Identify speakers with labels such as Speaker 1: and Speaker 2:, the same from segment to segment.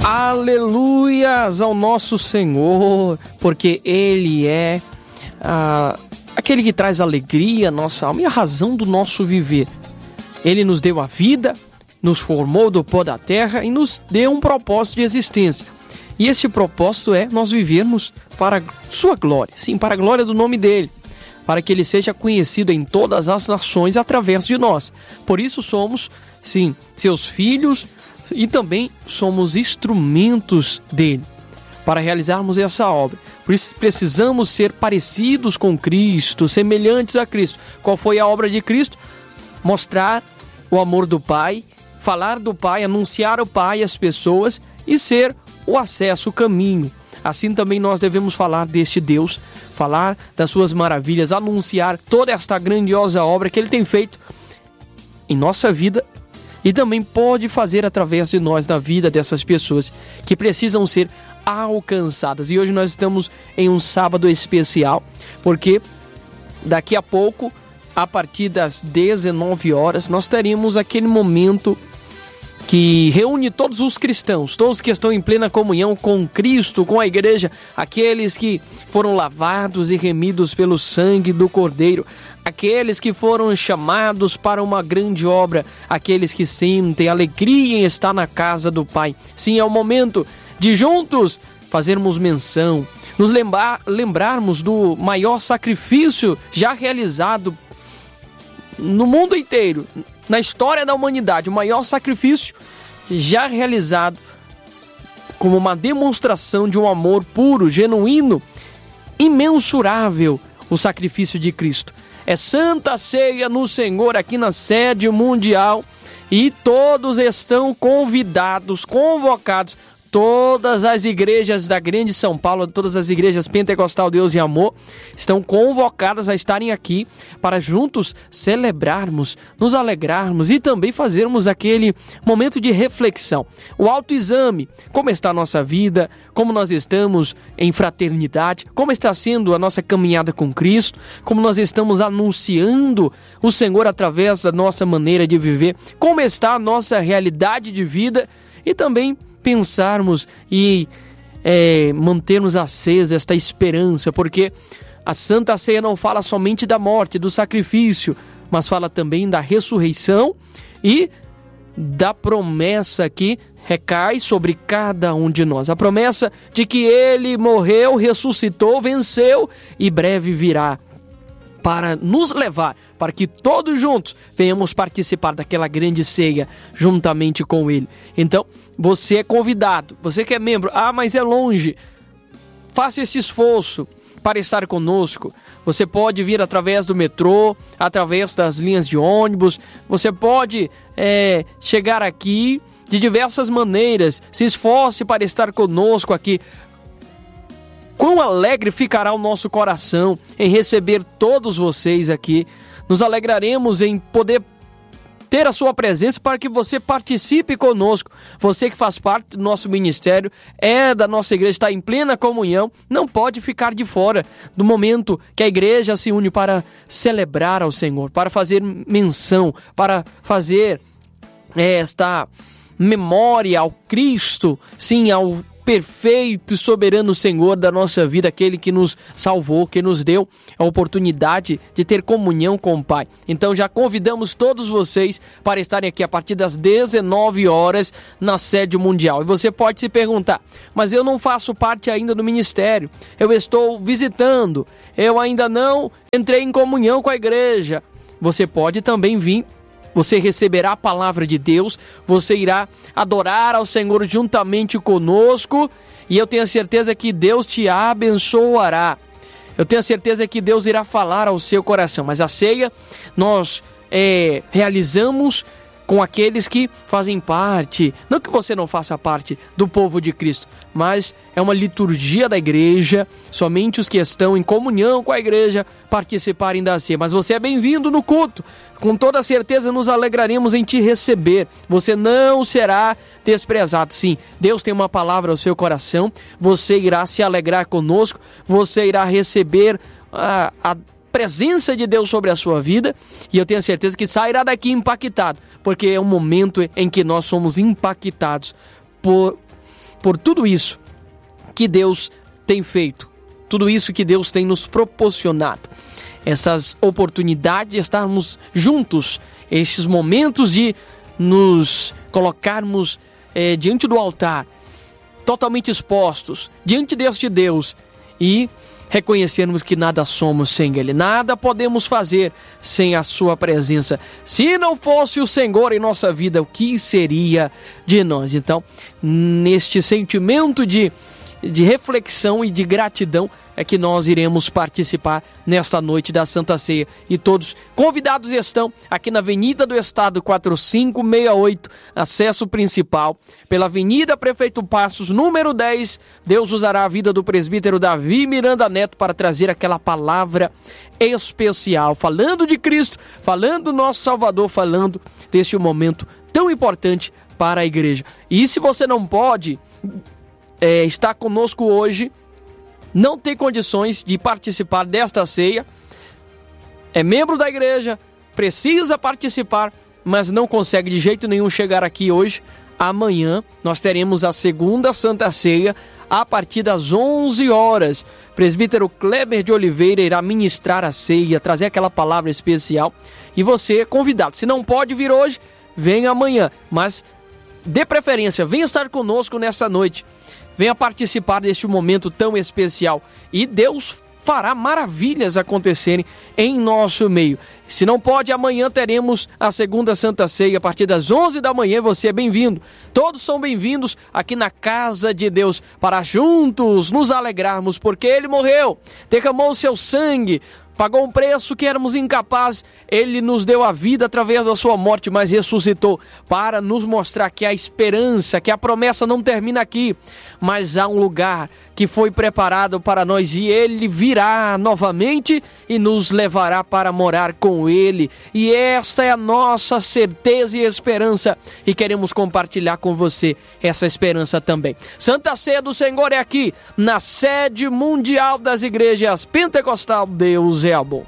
Speaker 1: Aleluias ao nosso Senhor, porque Ele é aquele que traz alegria à nossa alma e a razão do nosso viver. Ele nos deu a vida, nos formou do pó da terra e nos deu um propósito de existência. E esse propósito é nós vivermos para sua glória, sim, para a glória do nome dele, para que ele seja conhecido em todas as nações através de nós. Por isso somos, sim, seus filhos e também somos instrumentos dele para realizarmos essa obra. Por isso precisamos ser parecidos com Cristo, semelhantes a Cristo. Qual foi a obra de Cristo? Mostrar o amor do Pai, falar do Pai, anunciar o Pai às pessoas e ser o acesso, o caminho. Assim também nós devemos falar deste Deus, falar das suas maravilhas, anunciar toda esta grandiosa obra que Ele tem feito em nossa vida e também pode fazer através de nós, na vida dessas pessoas que precisam ser alcançadas. E hoje nós estamos em um sábado especial, porque daqui a pouco, a partir das 19 horas, nós teremos aquele momento que reúne todos os cristãos, todos que estão em plena comunhão com Cristo, com a igreja, aqueles que foram lavados e remidos pelo sangue do Cordeiro, aqueles que foram chamados para uma grande obra, aqueles que sentem alegria em estar na casa do Pai. Sim, é o momento de juntos fazermos menção, nos lembrarmos do maior sacrifício já realizado no mundo inteiro, na história da humanidade, o maior sacrifício já realizado como uma demonstração de um amor puro, genuíno, imensurável, o sacrifício de Cristo. É Santa Ceia no Senhor aqui na sede mundial e todos estão convidados, convocados. Todas as igrejas da Grande São Paulo, todas as igrejas Pentecostal Deus e Amor, estão convocadas a estarem aqui para juntos celebrarmos, nos alegrarmos e também fazermos aquele momento de reflexão. O autoexame, como está a nossa vida, como nós estamos em fraternidade, como está sendo a nossa caminhada com Cristo, como nós estamos anunciando o Senhor através da nossa maneira de viver, como está a nossa realidade de vida e também pensarmos e mantermos acesa esta esperança, porque a Santa Ceia não fala somente da morte, do sacrifício, mas fala também da ressurreição e da promessa que recai sobre cada um de nós. A promessa de que Ele morreu, ressuscitou, venceu e breve virá para nos levar, para que todos juntos venhamos participar daquela grande ceia juntamente com Ele. Então, você é convidado, você que é membro, mas é longe, faça esse esforço para estar conosco. Você pode vir através do metrô, através das linhas de ônibus, você pode chegar aqui de diversas maneiras, se esforce para estar conosco aqui. Quão alegre ficará o nosso coração em receber todos vocês aqui. Nos alegraremos em poder ter a sua presença para que você participe conosco. Você que faz parte do nosso ministério, da nossa igreja, está em plena comunhão, não pode ficar de fora do momento que a igreja se une para celebrar ao Senhor, para fazer menção, para fazer esta memória ao Cristo, sim, ao perfeito e soberano Senhor da nossa vida, aquele que nos salvou, que nos deu a oportunidade de ter comunhão com o Pai. Então já convidamos todos vocês para estarem aqui a partir das 19 horas na sede mundial. E você pode se perguntar, mas eu não faço parte ainda do ministério, eu estou visitando, eu ainda não entrei em comunhão com a igreja. Você pode também vir. Você receberá a palavra de Deus, você irá adorar ao Senhor juntamente conosco e eu tenho certeza que Deus te abençoará. Eu tenho certeza que Deus irá falar ao seu coração. Mas a ceia nós realizamos com aqueles que fazem parte, não que você não faça parte do povo de Cristo, mas é uma liturgia da igreja, somente os que estão em comunhão com a igreja participarem da ceia. Mas você é bem-vindo no culto, com toda certeza nos alegraremos em te receber, você não será desprezado. Sim, Deus tem uma palavra ao seu coração, você irá se alegrar conosco, você irá receber a presença de Deus sobre a sua vida e eu tenho certeza que sairá daqui impactado, porque é um momento em que nós somos impactados por tudo isso que Deus tem feito, tudo isso que Deus tem nos proporcionado. Essas oportunidades de estarmos juntos, esses momentos de nos colocarmos diante do altar, totalmente expostos, diante deste Deus, e reconhecermos que nada somos sem Ele, nada podemos fazer sem a Sua presença. Se não fosse o Senhor em nossa vida, o que seria de nós? Então, neste sentimento de reflexão e de gratidão é que nós iremos participar nesta noite da Santa Ceia. E todos convidados estão aqui na Avenida do Estado 4568, acesso principal, pela Avenida Prefeito Passos, número 10. Deus usará a vida do presbítero Davi Miranda Neto para trazer aquela palavra especial, falando de Cristo, falando do nosso Salvador, falando deste momento tão importante para a igreja. E se você não pode estar conosco hoje, não tem condições de participar desta ceia, é membro da igreja, precisa participar, mas não consegue de jeito nenhum chegar aqui hoje, amanhã nós teremos a segunda Santa Ceia a partir das 11 horas. Presbítero Kleber de Oliveira irá ministrar a ceia, trazer aquela palavra especial, e você é convidado. Se não pode vir hoje, venha amanhã, mas dê preferência, venha estar conosco nesta noite. Venha participar deste momento tão especial e Deus fará maravilhas acontecerem em nosso meio. Se não pode, amanhã teremos a segunda Santa Ceia a partir das 11 da manhã. Você é bem-vindo. Todos são bem-vindos aqui na casa de Deus para juntos nos alegrarmos, porque Ele morreu, derramou o seu sangue, pagou um preço que éramos incapazes. Ele nos deu a vida através da sua morte, mas ressuscitou para nos mostrar que há esperança, que a promessa não termina aqui, mas há um lugar que foi preparado para nós, e Ele virá novamente e nos levará para morar com Ele. E esta é a nossa certeza e esperança, e queremos compartilhar com você essa esperança também. Santa Ceia do Senhor é aqui, na sede mundial das igrejas pentecostal. Deus é amor.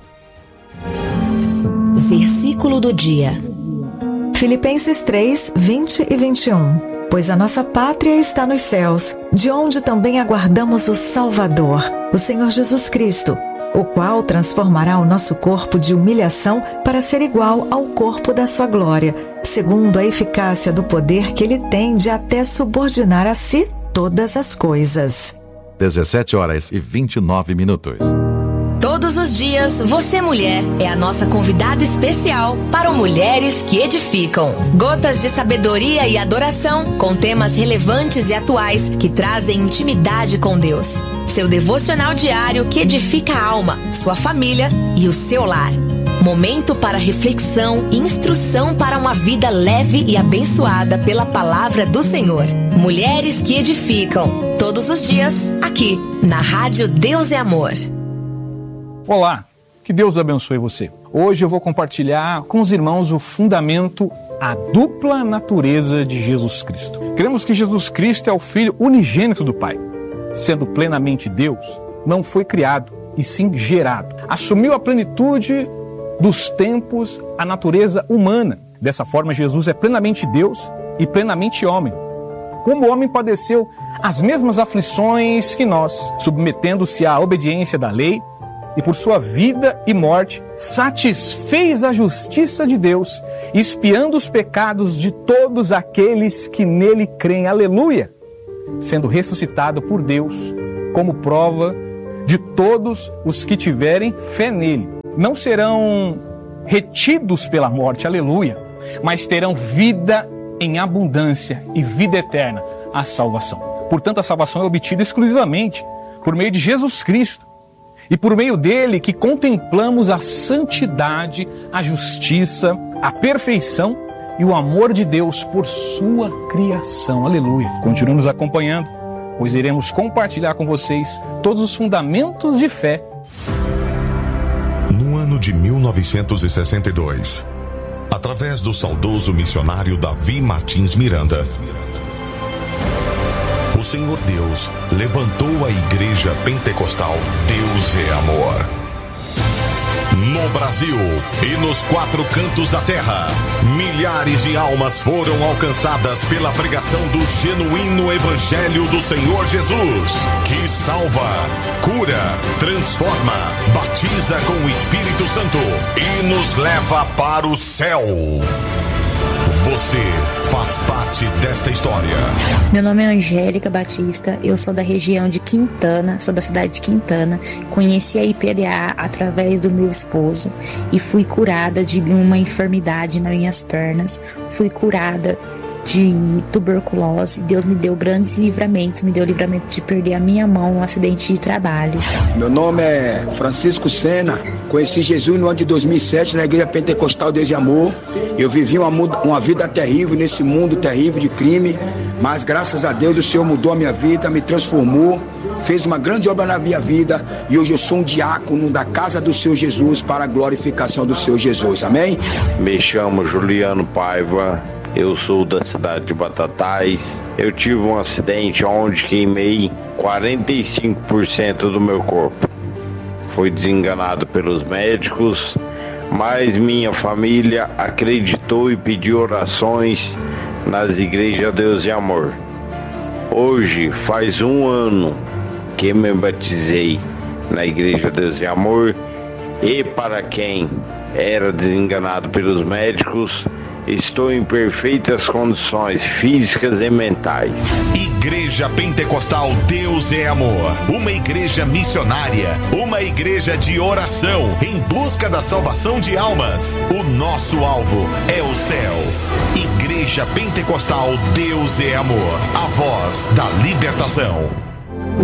Speaker 2: Versículo do dia.
Speaker 3: Filipenses 3, 20 e 21. Pois a nossa pátria está nos céus, de onde também aguardamos o Salvador, o Senhor Jesus Cristo, o qual transformará o nosso corpo de humilhação para ser igual ao corpo da sua glória, segundo a eficácia do poder que Ele tem de até subordinar a si todas as coisas.
Speaker 4: 17h29.
Speaker 2: Todos os dias, você mulher é a nossa convidada especial para o Mulheres que Edificam. Gotas de sabedoria e adoração com temas relevantes e atuais que trazem intimidade com Deus. Seu devocional diário que edifica a alma, sua família e o seu lar. Momento para reflexão e instrução para uma vida leve e abençoada pela palavra do Senhor. Mulheres que Edificam. Todos os dias, aqui, na Rádio Deus é Amor.
Speaker 5: Olá, que Deus abençoe você. Hoje eu vou compartilhar com os irmãos o fundamento, a dupla natureza de Jesus Cristo. Cremos que Jesus Cristo é o Filho unigênito do Pai. Sendo plenamente Deus, não foi criado, e sim gerado. Assumiu a plenitude dos tempos, a natureza humana. Dessa forma, Jesus é plenamente Deus e plenamente homem. Como homem, padeceu as mesmas aflições que nós, submetendo-se à obediência da lei, e por sua vida e morte, satisfez a justiça de Deus, expiando os pecados de todos aqueles que nele creem. Aleluia! Sendo ressuscitado por Deus, como prova de todos os que tiverem fé nele. Não serão retidos pela morte, aleluia, mas terão vida em abundância e vida eterna, a salvação. Portanto, a salvação é obtida exclusivamente por meio de Jesus Cristo. E por meio dele que contemplamos a santidade, a justiça, a perfeição e o amor de Deus por sua criação. Aleluia. Continue nos acompanhando, pois iremos compartilhar com vocês todos os fundamentos de fé.
Speaker 4: No ano de 1962, através do saudoso missionário Davi Martins Miranda, o Senhor Deus levantou a Igreja Pentecostal Deus é Amor. No Brasil e nos 4 cantos da terra, milhares de almas foram alcançadas pela pregação do genuíno Evangelho do Senhor Jesus, que salva, cura, transforma, batiza com o Espírito Santo e nos leva para o céu. Você faz parte desta história.
Speaker 6: Meu nome é Angélica Batista, eu sou da região de Quintana, sou da cidade de Quintana. Conheci a IPDA através do meu esposo e fui curada de uma enfermidade nas minhas pernas. Fui curada de tuberculose. Deus me deu grandes livramentos, me deu livramento de perder a minha mão em um acidente de trabalho.
Speaker 7: Meu nome é Francisco Sena, conheci Jesus no ano de 2007 na Igreja Pentecostal Deus e Amor. Eu vivi uma vida terrível nesse mundo terrível de crime, mas graças a Deus o Senhor mudou a minha vida, me transformou, fez uma grande obra na minha vida e hoje eu sou um diácono da casa do Senhor Jesus para a glorificação do Senhor Jesus, amém?
Speaker 8: Me chamo Juliano Paiva, eu sou da cidade de Batatais. Eu tive um acidente onde queimei 45% do meu corpo. Fui desenganado pelos médicos, mas minha família acreditou e pediu orações nas igrejas Deus e Amor. Hoje faz 1 ano que me batizei na igreja Deus e Amor e para quem era desenganado pelos médicos, estou em perfeitas condições físicas e mentais.
Speaker 4: Igreja Pentecostal Deus é Amor, uma igreja missionária, uma igreja de oração em busca da salvação de almas. O nosso alvo é o céu. Igreja Pentecostal Deus é Amor, a voz da libertação.